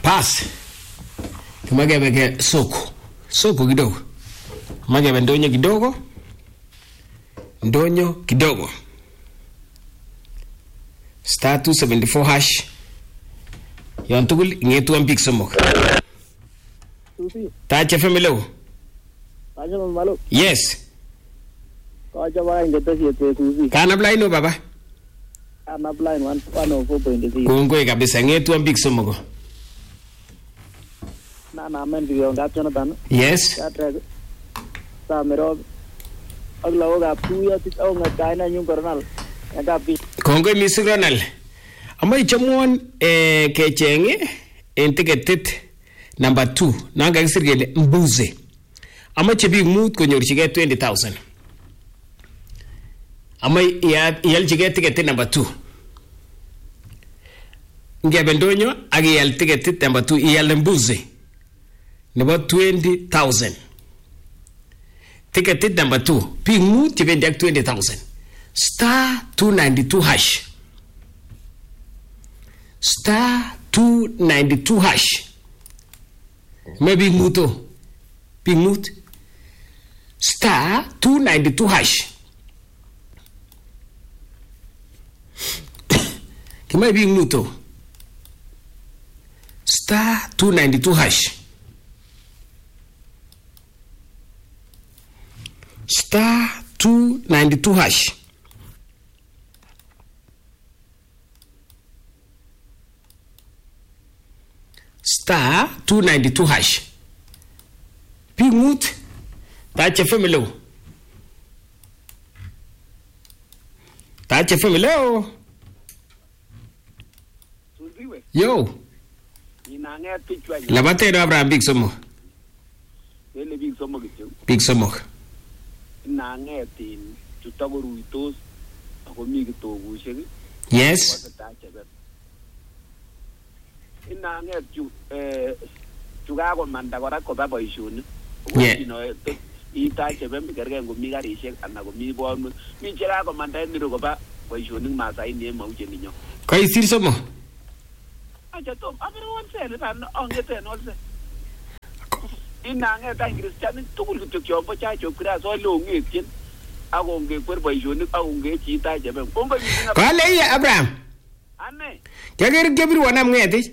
Pass. Tumagebe soko. Soko kidogo. Magebe ndonyo kidogo. Ndonyo kidogo. Star 274 hash. Yon tugul ngetu ang big somok. Tache familo. Tache familo. Yes. Kaja ba ingete siete Susi. Kana apply no baba. Kana apply 104.0. Kongoi kabisa ngetu ang big somok. Na men video ngap Jonathan. Yes. Sa mero aglaw ga puya tit au ngai na nyung personal. Ngapi. Kongoi Mr. Ronald. Amay chamon kechenge en ticket number 2 nanga kisirgele mbuze. Amay chebi mut konyorchige 20,000. Amay iyalchige ticket number 2. Ngebe ndonyo agi iyal ticket number 2 iyal mbuze. Nebo 20,000. Ticket number 2 pi mut chebendi ak 20,000. Star 292 hash. Star 292 hash. Maybe muto. Big mut. Star 292 hash. Kima big muto. Star 292 hash. Star 292 hash. Star 292 hash. Pimut. Tache familo. Tache familo. Yo. Inange pichwa. Labate no Abraham big somo. Ele big somo kicho. Big somo. Inange tin tutagoruitos akomi kitogushek. Yes. Inange chuga ko manda kora ko ba boishoni. Yeah. Itache bembe kerge ngomi garishek ana komi bonu. Mi chira ko manda ndiro ko ba boishoni masai ne mauje ninyo. Kai sir somo. Acha to amero wonse na ongete nolse. Inange ta Christian tugul kityo kyombo chacho kira so lo ngetien. Akonge kwer boishoni akonge chita jebe. Kongo yinga. Kale ya Abraham. Ane. Kagere kebiri wana mngeti.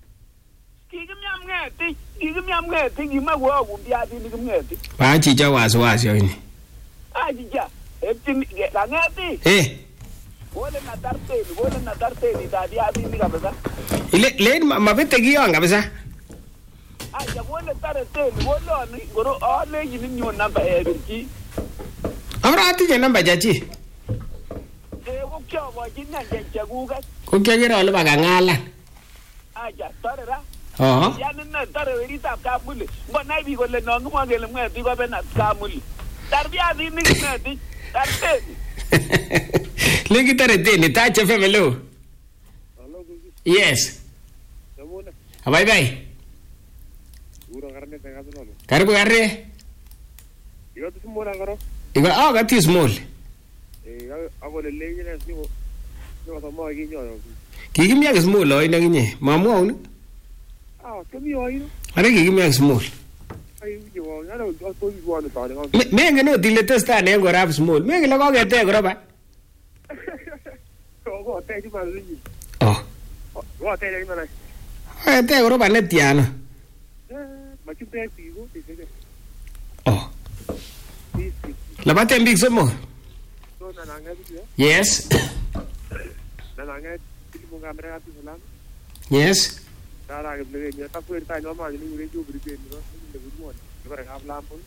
Kigimyam ngeti gimagwa gumbia dini ngeti. Pa chicha wasi yoni. Chicha. Epti la ngeti. Wole na tarte ni dadi adini kabisa. Ile mabete giyo kabisa. Aja wole tarte wole ni goro ole yini nyo namba ebirki. Amra ati je namba jachi. Ko kyo wa jinna je guga. Ko kagere ole bagangala. Aja tarera. Yani na tare werita kamuli. Mbona hivi kole nongo mwangele mweti kwa bena kamuli. Tarbia dini ngeti. Tarte. Legi tarete ni tache familo. Yes. Bye bye. Karibu garre. Igo tu small angaro. Igo gati small. Ago le leji na sio. Sio tomo ginyo. Kigimya small oi na ginye. Mamwa unu. Kami oi. Are kigimya small. Ai yo, na no to yi wanu ta ne. Menge no dile testa ne go rap small. Menge la go gete go ba. Go te ji ma ri. Go te ji ma na. Te go ba ne tiano. Ma chu te ti go ti se. La bate big somo. So na nga bi. Yes. Na nga ti mo ga mera ti salam. Yes. Dara ke lege ni ta puerta no ma ni ure ju bri pe no le good morning. Bara ga lampo.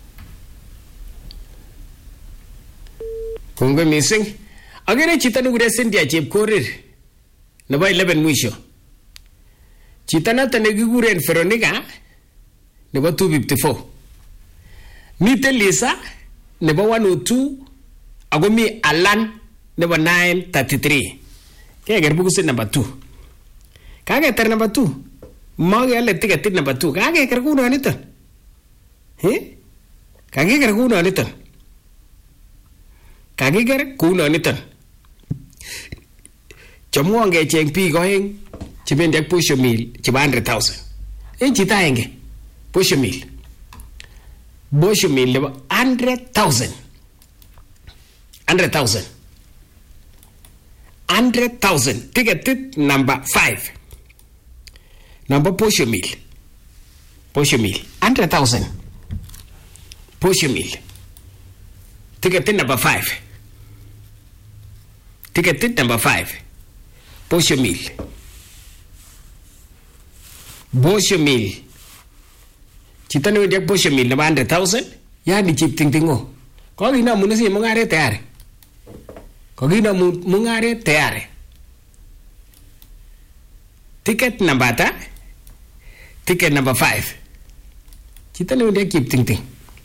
Kongo missing. Agere chita nugure sendia chep korir. Naba 11 mwisho. Chita nata negiguren Veronica. Naba 254. Mite Lisa. Naba 102. Agomi Alan. Naba 933. Kaya gerbuku se number 2. Kage ter number 2. Mage ale ticket number 2. Kage ker kuno nito. Kage ker kuno nito. Kage ker kuno nito. Chamuange cheng pi goeng chibendi ak pusho mil chiba 100,000. En chito aenge. Posho meal. Posho meal nebo 100,000. 100,000. 100,000. Ticket number 5. Number posho meal. Posho meal. 100,000. Posho meal. Ticket number 5. Ticket number 5. Posho meal. Posho meal. Chito newendi ak posho meal nebo 100,000, yani cheptingtingo. Kokinamu nisi mung'aret tayari. Kokinamu mung'aret tayari. Ticket number ata? Ticket number 5. Chito newendi ak cheptingting.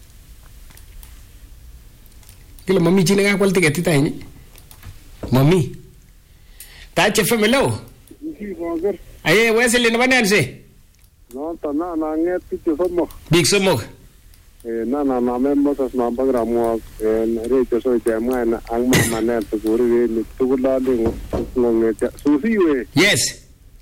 Kila mami chi nekakwal ticket ita mami. Tache femelo. Aye, Wesley nebo Nancy. Noto na nget pichu somok. Big somok. Na me Moses Mambagramwok recho so chemwa na ang mama net tuguri ni tugulali ngongete. Susiwe. Yes.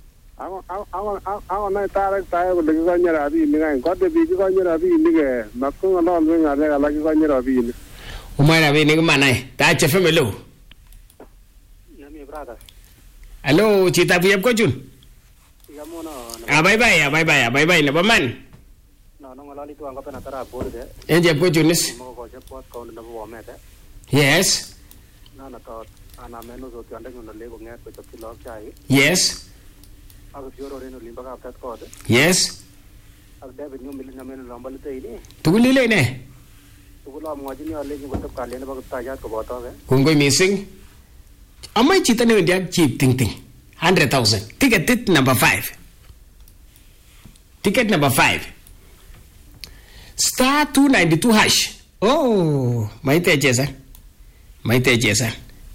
Ako na tarak tayo kung nagkakanya rabi ni ngayon. Kote bigi kanya rabi ni ngayon. Nakung ano nga nga lagi kanya rabi ni. Umay rabi ni kumanay. Tache femelo. Yami brother. Hello, Chita Piyap ko Jun. Bye bye na baman. No ngalali tu ang kapena tara board de. Enjep ko Junis. Mo ko je pot ko na bo mete. Yes. Na to ana menu so tiande ngono le ko ngat ko to log chai. Yes. Ako fioro reno limba ka aptat ko de. Yes. Ak David nyo milin na menu lambal te ini. Tugulile ne. Tugula mo ajini ale ni ko to kale na ba tajat ko boto ge. Kunggoy missing. Amay chita ne wendi ak cheap ting ting. 100,000. Ticket number 5. Ticket number 5. Star 292 hash. Oh, maite chesa. Maite chesa.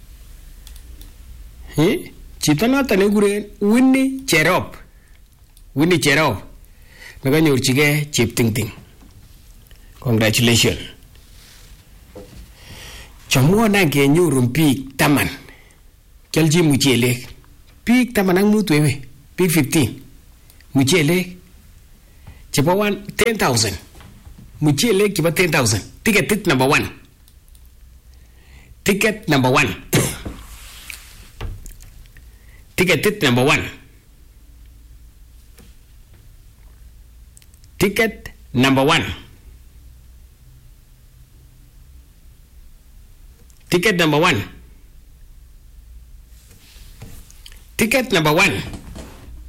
Chito noto nekikuren Winnie Cherop. Winnie Cherop. Nakanyorchigei cheptingting. Congratulations. Chamwon ang kenyorun biik 10. Kialchi muchelek. Biik 10 ak mut wewe. Biik 15. Muchelek. Chebo 10,000. Muchelek chebo 10,000. Ticket number 1. Ticket number 1. Ticket number 1. Ticket number 1. Ticket number 1. Ticket number 1.